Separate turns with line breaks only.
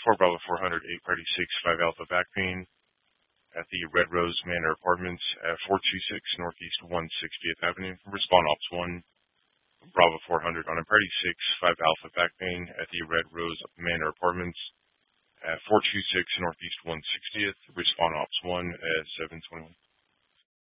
4 Bravo 400, 8 Party 6, 5 Alpha back pain at the Red Rose Manor Apartments at 426 Northeast 160th Avenue. Respond Ops 1, Bravo 400 on a Party 6, 5 Alpha back pain at the Red Rose Manor Apartments at 426 Northeast 160th. Respond Ops 1 at 721.